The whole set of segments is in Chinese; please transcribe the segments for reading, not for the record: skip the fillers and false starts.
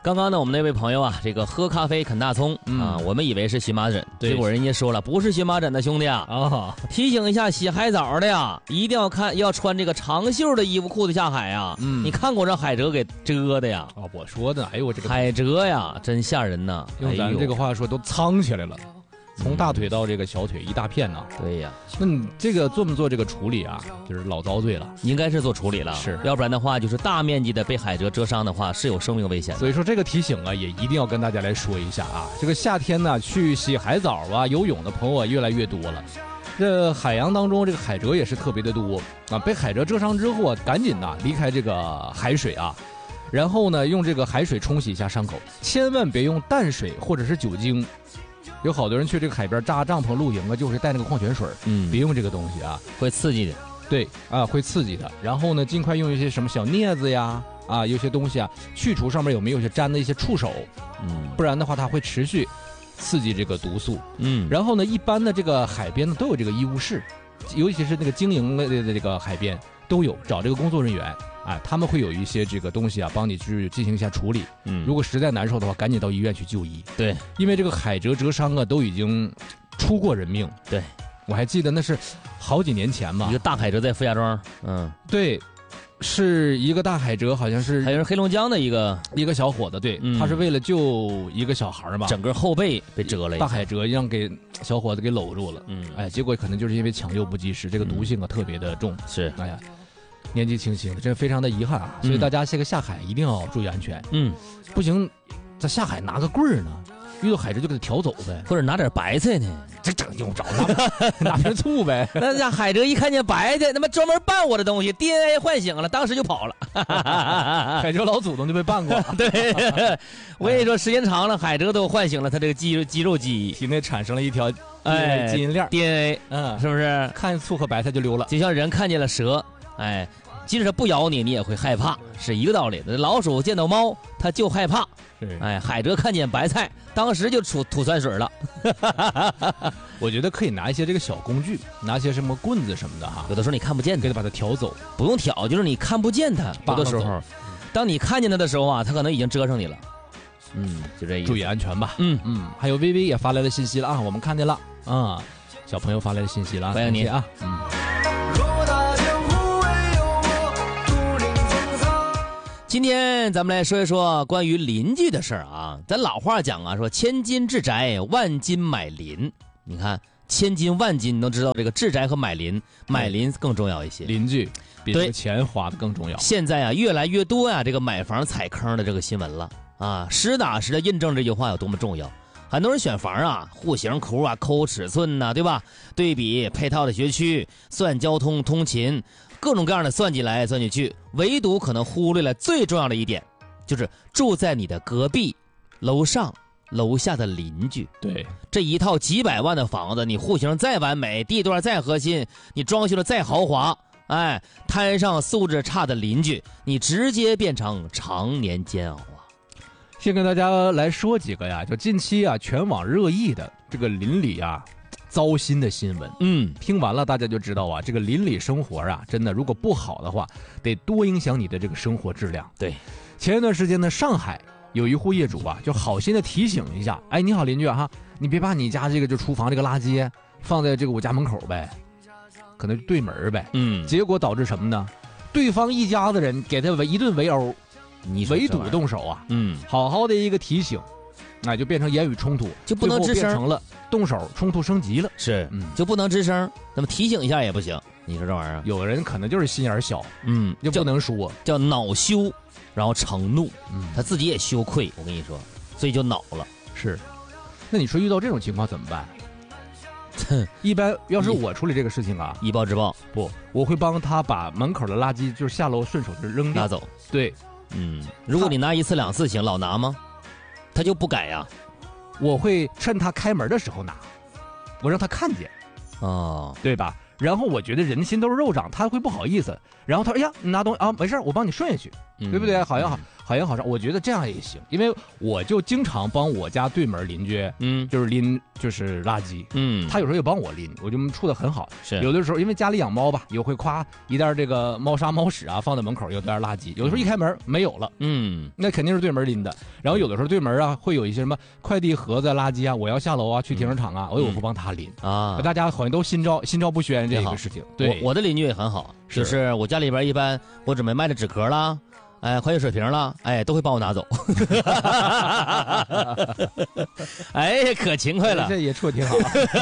刚刚呢，我们那位朋友啊，这个喝咖啡啃大葱啊，我们以为是荨麻疹，结果人家说了不是荨麻疹的兄弟啊。提醒一下洗海澡的呀，一定要穿这个长袖的衣服裤子下海呀。你看过这海蜇给蛰的呀？ 我说的，哎呦我这个海蜇呀，真吓人呐！ 用咱这个话说，都苍起来了。从大腿到这个小腿一大片呢。 对呀， 那你这个做不做这个处理啊？就是老遭罪了。 应该是做处理了， 是， 要不然的话，就是大面积的被海蜇蛰伤的话，是有生命危险的。 所以说这个提醒啊，也一定要跟大家来说一下啊。这个夏天呢，去洗海澡啊、游泳的朋友啊越来越多了。这海洋当中，这个海蜇也是特别的多啊。被海蜇蛰伤之后啊，赶紧呐离开这个海水啊。然后呢，用这个海水冲洗一下伤口，千万别用淡水或者是酒精。有好多人去这个海边扎帐篷露营啊，就是带那个矿泉水，别用这个东西啊， 会刺激的。 对啊，会刺激的。然后呢，尽快用一些什么小镊子呀，有些东西啊，去除上面有没有些沾的一些触手，不然的话它会持续刺激这个毒素。然后呢，一般的这个海边呢都有这个医务室，尤其是那个经营的这个海边都有，找这个工作人员。他们会有一些这个东西啊，帮你去进行一下处理。如果实在难受的话，赶紧到医院去就医。 对， 因为这个海蜇蛰伤啊，都已经出过人命。 对， 我还记得那是好几年前嘛， 一个大海蜇在傅家庄。 对，是一个大海蜇，好像是黑龙江的一个小伙子，对，他是为了救一个小孩嘛， 整个后背被蛰了， 大海蜇让给小伙子给搂住了。结果可能就是因为抢救不及时，这个毒性啊特别的重。 是， 哎呀。年纪轻轻的，这非常的遗憾啊！所以大家这个下海一定要注意安全。不行，咱下海拿个棍儿呢，遇到海蜇就给它挑走呗， 或者拿点白菜呢， 这整用不着拿瓶醋呗。 那家海蜇一看见白菜，他妈专门拌我的东西 ，DNA 唤醒了，当时就跑了。 海蜇老祖宗就被拌过。 对，我跟你说，时间长了，海蜇都唤醒了他这个肌肉记忆， 体内产生了一条基因链 DNA， 是不是？ 看醋和白菜就溜了， 就像人看见了蛇，即使它不咬你，你也会害怕，是一个道理。老鼠见到猫，它就害怕。海蜇看见白菜，当时就吐酸水了。 我觉得可以拿一些这个小工具，拿些什么棍子什么的哈。 有的时候你看不见它， 给它把它挑走， 不用挑，就是你看不见它。有的时候，当你看见它的时候啊，它可能已经蛰上你了。就这意思。 注意安全吧。还有微微也发来了信息了啊，我们看见了啊，小朋友发来的信息了， 欢迎您啊。今天咱们来说一说关于邻居的事儿啊。咱老话讲啊，说千金置宅，万金买邻。你看，千金万金，你都知道这个置宅和买邻更重要一些。 邻居比这个钱花的更重要。 现在啊，越来越多呀，这个买房踩坑的这个新闻了啊，实打实的印证这句话有多么重要。很多人选房啊，户型图啊，抠尺寸呐，对吧？对比配套的学区，算交通通勤。各种各样的算计来算计去，唯独可能忽略了最重要的一点，就是住在你的隔壁、楼上、楼下的邻居。 对， 这一套几百万的房子，你户型再完美，地段再核心，你装修的再豪华，摊上素质差的邻居，你直接变成常年煎熬啊！ 先跟大家来说几个呀，就近期啊全网热议的这个邻里啊糟心的新闻。听完了大家就知道啊，这个邻里生活啊，真的如果不好的话，得多影响你的这个生活质量。 对， 前一段时间呢，上海有一户业主啊，就好心的提醒一下，你好邻居啊，你别把你家这个就厨房这个垃圾放在这个我家门口呗，可能对门呗。结果导致什么呢？对方一家子人给他一顿围殴，围堵动手啊。好好的一个提醒。就变成言语冲突， 就不能吱声， 变成了动手，冲突升级了。 是，就不能吱声，那么提醒一下也不行。你说这玩意儿， 有的人可能就是心眼小，就不能说， 叫恼羞，然后成怒，他自己也羞愧。我跟你说，所以就恼了。 是，那你说遇到这种情况怎么办？一般要是我处理这个事情啊， 以暴制暴， 不，我会帮他把门口的垃圾就是下楼顺手就扔掉拿走。 对， 如果你拿一次两次行，老拿吗？他就不改呀， 我会趁他开门的时候拿，我让他看见，对吧？然后我觉得人心都是肉长，他会不好意思，然后他说：“哎呀，你拿东西啊，没事，我帮你顺下去。” 对不对？好像好像，我觉得这样也行，因为我就经常帮我家对门邻居，就是拎就是垃圾，他有时候也帮我拎，我就处得很好。 是有的时候因为家里养猫吧，也会夸一袋这个猫砂猫屎啊放在门口，有袋垃圾，有的时候一开门没有了，那肯定是对门拎的。然后有的时候对门啊会有一些什么快递盒子、垃圾啊，我要下楼啊去停车场啊，我会帮他拎啊。大家好像都心照不宣这个事情。对， 我的邻居也很好，就是我家里边一般我准备卖的纸壳啦。矿泉水瓶了，都会帮我拿走。可勤快了， 这也处挺好。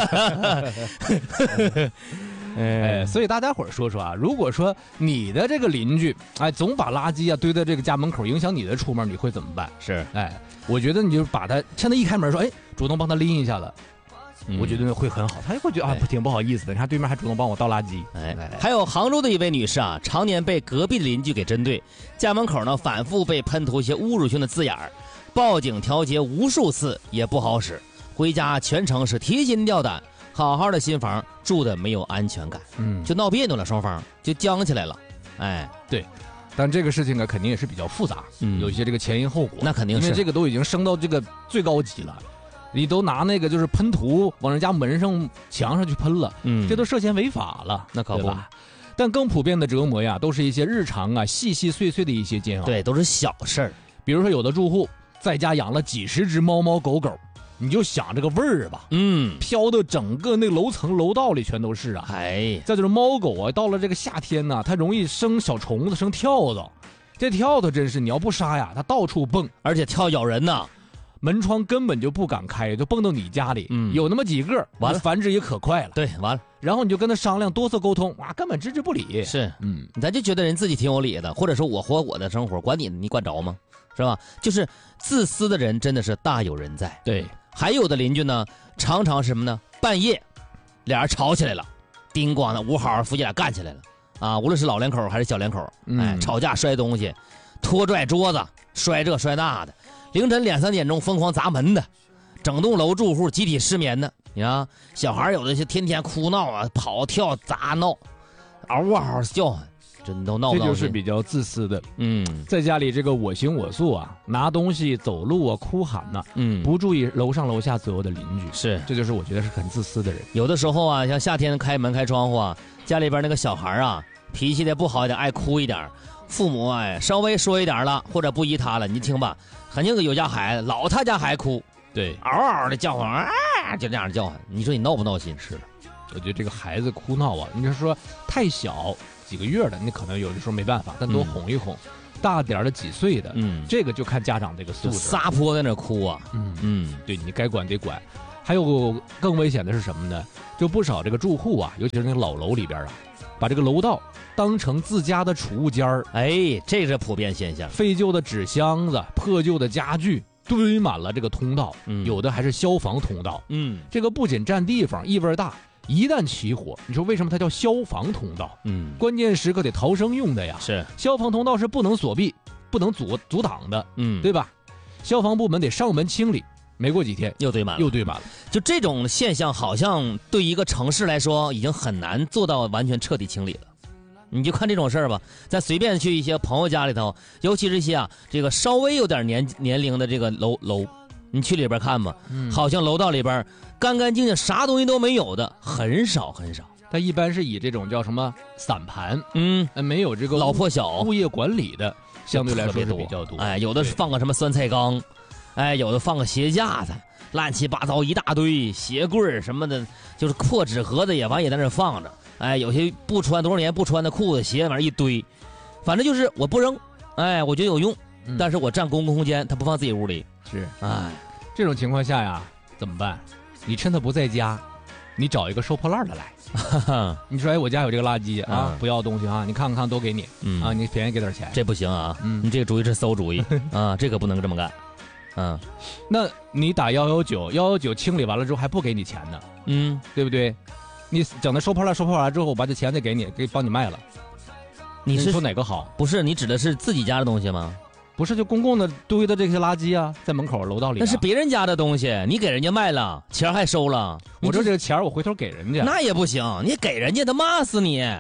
所以大家伙儿说说啊，如果说你的这个邻居，总把垃圾堆在这个家门口，影响你的出门，你会怎么办？ 是， 我觉得你就把他趁他一开门说，主动帮他拎一下了。我觉得会很好，他也会觉得挺不好意思的。你看对面还主动帮我倒垃圾。 还有杭州的一位女士啊，常年被隔壁的邻居给针对，家门口呢反复被喷涂一些侮辱性的字眼儿，报警调节无数次也不好使，回家全程是提心吊胆，好好的新房住的没有安全感，就闹别扭了，双方就僵起来了。 对。但这个事情呢，肯定也是比较复杂，有一些这个前因后果。 那肯定是， 因为这个都已经升到这个最高级了。你都拿那个就是喷涂往人家门上墙上去喷了，这都涉嫌违法了， 那可不。 但更普遍的折磨呀，都是一些日常啊细细碎碎的一些煎熬。 对，都是小事儿。 比如说有的住户在家养了几十只猫猫狗狗，你就想这个味儿吧，飘的整个那楼层楼道里全都是啊。再就是猫狗啊，到了这个夏天呢，它容易生小虫子，生跳蚤。这跳蚤真是你要不杀呀，它到处蹦， 而且跳咬人呢。 门窗根本就不敢开，就蹦到你家里，有那么几个， 完了繁殖也可快了。 对，完了， 然后你就跟他商量，多次沟通，根本置之不理。 是，咱就觉得人自己挺有理的，或者说我活我的生活，管你管着吗？是吧？就是自私的人真的是大有人在。 对， 还有的邻居呢，常常什么呢？半夜，俩人吵起来了，叮咣的，屋好夫妻俩干起来了啊！无论是老两口还是小两口，吵架摔东西，拖拽桌子，摔这摔那的。凌晨2、3点钟疯狂砸门的，整栋楼住户集体失眠的。你看，小孩有的是天天哭闹啊，跑跳砸闹，嗷嗷叫唤，真都闹不闹心。 这就是比较自私的。在家里这个我行我素啊，拿东西走路啊，哭喊呐，不注意楼上楼下所有的邻居。 是， 这就是我觉得是很自私的人。 有的时候啊，像夏天开门开窗户啊，家里边那个小孩啊，脾气的不好一点，爱哭一点，父母稍微说一点了，或者不依他了，你听吧。肯定有家孩子，老他家还哭， 对， 嗷嗷的叫唤，就这样叫唤。你说你闹不闹心？ 是的，我觉得这个孩子哭闹啊，你就说太小几个月的，你可能有的时候没办法，但多哄一哄。大点的几岁的，这个就看家长这个素质。 撒泼在那哭啊， 对，你该管得管。还有更危险的是什么呢？就不少这个住户啊，尤其是那个老楼里边啊，把这个楼道当成自家的储物间儿， 这是普遍现象。 废旧的纸箱子、破旧的家具堆满了这个通道，有的还是消防通道。这个不仅占地方，异味大，一旦起火，你说为什么它叫消防通道？关键时刻得逃生用的呀。 是， 消防通道是不能锁闭、不能阻挡的，对吧？消防部门得上门清理。没过几天又堆满了，就这种现象，好像对一个城市来说，已经很难做到完全彻底清理了。你就看这种事儿吧，咱随便去一些朋友家里头，尤其是一些这个稍微有点年龄的这个楼，你去里边看吧，好像楼道里边干干净净，啥东西都没有的很少。 它一般是以这种叫什么散盘，没有这个老破小物业管理的，相对来说是比较多。 有的是放个什么酸菜缸。有的放个鞋架子，乱七八糟一大堆鞋柜什么的，就是破纸盒子也在那放着。有些不穿多少年不穿的裤子鞋往一堆，反正就是我不扔，我觉得有用，但是我占公共空间，他不放自己屋里。 是，这种情况下呀，怎么办？你趁他不在家，你找一个收破烂的来。你说我家有这个垃圾啊，不要东西啊，你看都给你，你便宜给点钱。 这不行啊，你这个主意是馊主意啊，这个不能这么干。 那你打119清理完了之后还不给你钱呢，对不对？你整的收破烂之后，我把这钱再给你，帮你卖了。你说哪个好？ 不是，你指的是自己家的东西吗？ 不是，就公共的堆的这些垃圾啊，在门口楼道里。 那是别人家的东西，你给人家卖了，钱还收了。 我这个钱我回头给人家， 那也不行，你给人家他骂死你。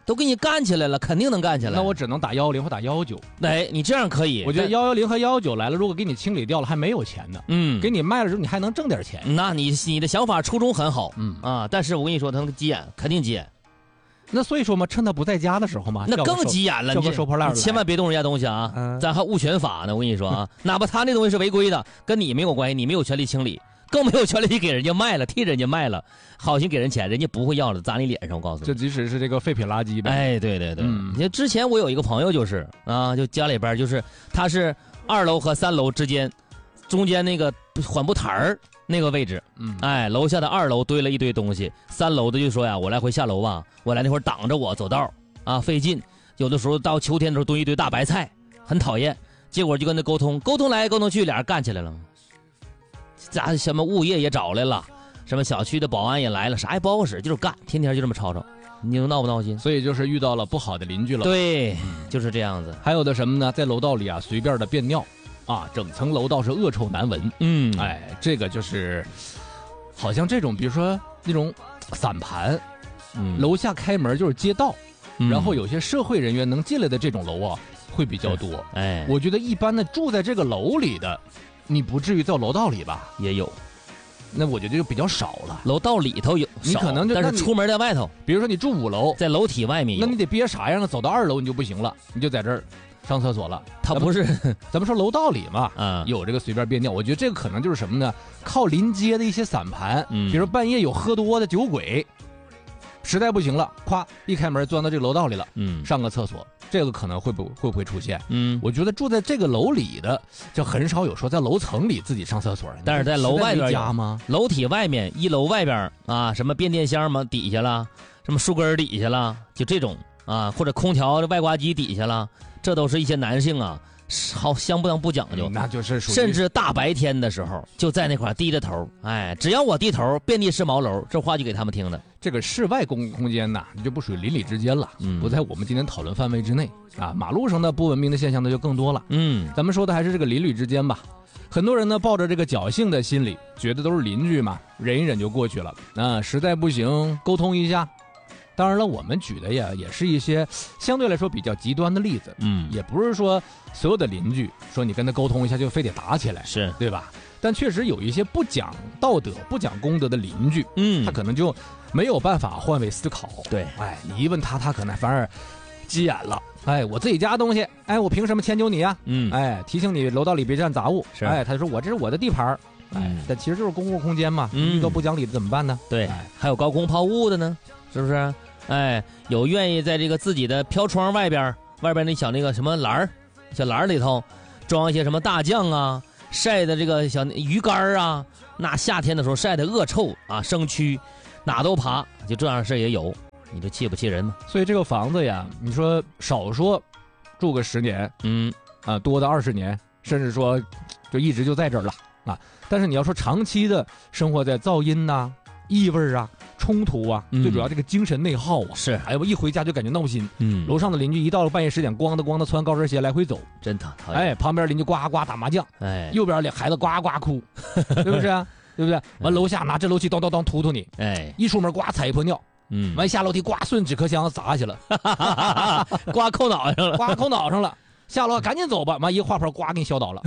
都给你干起来了，肯定能干起来。 那我只能打110或打119。 哎，你这样可以。 我觉得110和119来了，如果给你清理掉了，还没有钱呢。给你卖了之后，你还能挣点钱。 那你的想法初衷很好，但是我跟你说，他们急眼，肯定急眼。 那所以说嘛，趁他不在家的时候嘛， 那更急眼了。 叫个收破烂， 你千万别动人家东西啊！咱还物权法呢，我跟你说啊，哪怕他那东西是违规的，跟你没有关系，你没有权利清理。更没有权利给人家卖了，替人家卖了，好心给人钱，人家不会要的，砸你脸上。我告诉你， 就即使是这个废品垃圾呗。 哎，对对对，你看之前我有一个朋友就是啊，就家里边就是他是2楼和3楼之间，中间那个缓步台儿那个位置，哎，楼下的2楼堆了一堆东西，3楼的就说呀，我来回下楼吧，我来那会儿挡着我走道啊，费劲。有的时候到秋天的时候堆一堆大白菜，很讨厌。结果就跟他沟通来沟通去，俩人干起来了。咋什么物业也找来了，什么小区的保安也来了，啥也不好使，就是干，天天就这么吵吵，你说闹不闹心？所以就是遇到了不好的邻居了。 对，就是这样子。 还有的什么呢？在楼道里啊，随便的便尿，啊，整层楼道是恶臭难闻。哎，这个就是好像这种，比如说那种散盘，楼下开门就是街道，然后有些社会人员能进来的这种楼啊，会比较多。 哎， 我觉得一般的住在这个楼里的。你不至于在楼道里吧？ 也有， 那我觉得就比较少了。 楼道里头有， 你可能就但是出门在外头， 比如说你住5楼， 在楼体外面有， 那你得憋啥样？走到2楼你就不行了，你就在这儿上厕所了。 他不是， 咱们说楼道里嘛，有这个随便便尿，我觉得这个可能就是什么呢？靠临街的一些散盘，比如半夜有喝多的酒鬼，实在不行了，咵一开门钻到这个楼道里了，上个厕所。这个可能会不会出现？我觉得住在这个楼里的，就很少有说在楼层里自己上厕所。 但是在楼外边家吗？ 楼体外面1楼外边啊，什么变电箱嘛底下了，什么树根底下了，就这种啊，或者空调的外挂机底下了，这都是一些男性啊，好相当不讲究， 那就是甚至大白天的时候就在那块低着头，哎，只要我低头，遍地是茅楼，这话就给他们听的。 这个室外公共空间呐，你就不属于邻里之间了，不在我们今天讨论范围之内啊。马路上的不文明的现象呢就更多了，咱们说的还是这个邻里之间吧。很多人呢抱着这个侥幸的心理，觉得都是邻居嘛，忍一忍就过去了啊，实在不行沟通一下。当然了，我们举的呀也是一些相对来说比较极端的例子，也不是说所有的邻居说你跟他沟通一下就非得打起来， 是对吧？但确实有一些不讲道德、不讲公德的邻居，他可能就没有办法换位思考。 对， 哎，你一问他，他可能反而急眼了。哎，我自己家的东西，哎，我凭什么迁就你啊？哎，提醒你楼道里别占杂物。 是， 哎，他就说我这是我的地盘，哎，但其实就是公共空间嘛。遇到不讲理的怎么办呢？ 对，还有高空抛物的呢，是不是？哎，有愿意在这个自己的飘窗外边那小那个什么小篮里头装一些什么大酱啊，晒的这个小鱼干啊，那夏天的时候晒的恶臭啊，生蛆，哪都爬，就这样的事也有。你这气不气人吗？ 所以这个房子呀，你说少说住个10年，多的20年，甚至说就一直就在这儿了啊。但是你要说长期的生活在噪音呐、异味啊、冲突啊，最主要这个精神内耗啊， 是， 哎呦，一回家就感觉闹心。楼上的邻居一到了半夜10点，咣的穿高跟鞋来回走， 真讨厌。 哎，旁边邻居呱呱打麻将， 哎， 右边孩子呱呱哭，对不是啊？对不对？完楼下拿震楼器咚突突你， 哎， 一出门呱踩一泼尿。完下楼梯呱顺纸壳箱砸下去了， 呱扣脑上了， 呱扣脑上了。下楼赶紧走吧，完一个花盆呱给你削倒了。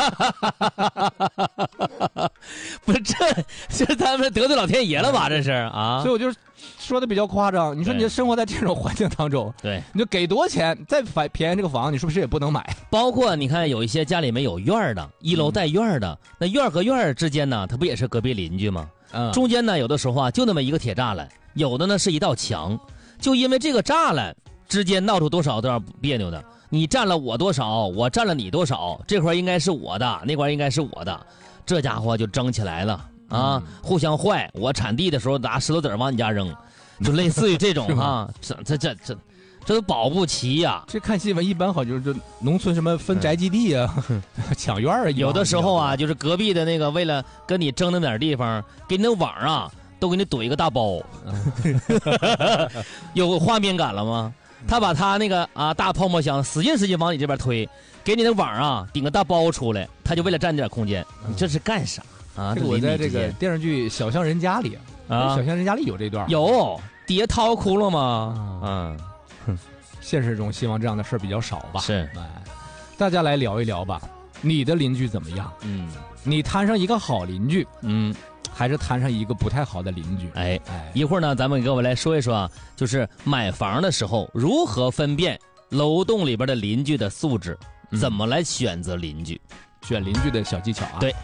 不是这咱们得罪老天爷了吧？这是啊， 所以我就说的比较夸张。你说你生活在这种环境当中， 对， 你就给多钱再便宜这个房，你是不是也不能买？ 包括你看有一些家里面有院的，1楼带院的，那院和院之间呢，它不也是隔壁邻居吗？中间呢有的时候啊就那么一个铁栅栏，有的呢是一道墙，就因为这个栅栏之间闹出多少别扭的。你占了我多少，我占了你多少，这块应该是我的，那块应该是我的，这家伙就争起来了啊！互相坏，我铲地的时候拿石头子往你家扔，就类似于这种啊，这都保不齐呀。 这看新闻一般好像就是农村什么分宅基地啊，抢院啊， 有的时候啊，就是隔壁的那个为了跟你争那么点地方，给你那网啊都给你怼一个大包，有画面感了吗？他把他那个大泡沫箱使劲往你这边推，给你那网啊顶个大包出来，他就为了占点空间。你这是干啥啊？ 这个我在这个电视剧《小巷人家》里啊，《小巷人家》里有这段， 有底下掏个窟窿吗？ 现实中希望这样的事儿比较少吧。 是， 大家来聊一聊吧，你的邻居怎么样？你摊上一个好邻居，还是摊上一个不太好的邻居？ 一会儿呢，咱们给我们来说一说啊，就是买房的时候如何分辨楼栋里边的邻居的素质，怎么来选择邻居， 选邻居的小技巧啊。 对。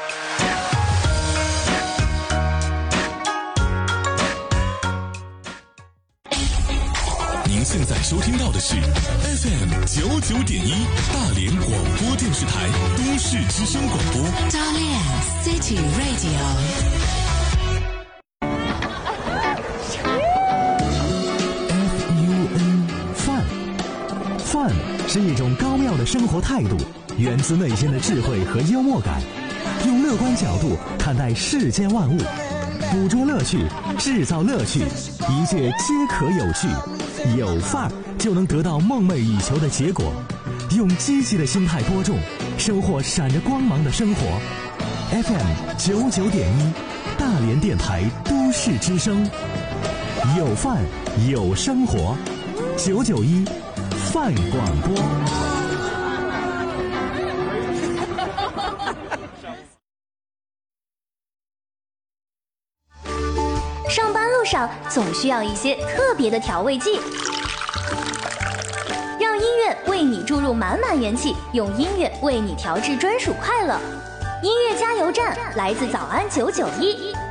您现在收听到的是 FM99.1 大连广播电视台都市之声广播。 大连 City Radio。 FUN 是一种高妙的生活态度，源自内心的智慧和幽默感，用乐观角度看待世间万物，捕捉乐趣，制造乐趣，一切皆可有趣。有范儿就能得到梦寐以求的结果，用积极的心态播种，收获闪着光芒的生活。FM99.1 大连电台都市之声，有范有生活，991范广播。 上班路上总需要一些特别的调味剂，让音乐为你注入满满元气，用音乐为你调制专属快乐。音乐加油站来自早安991。